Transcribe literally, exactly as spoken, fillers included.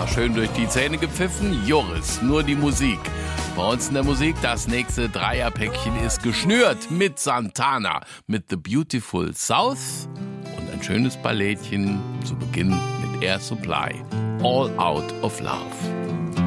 schön durch die Zähne gepfiffen. Joris, nur die Musik. Bei uns in der Musik, das nächste Dreierpäckchen ist geschnürt mit Santana, mit The Beautiful South und ein schönes Ballettchen zu Beginn mit Air Supply. All Out of Love.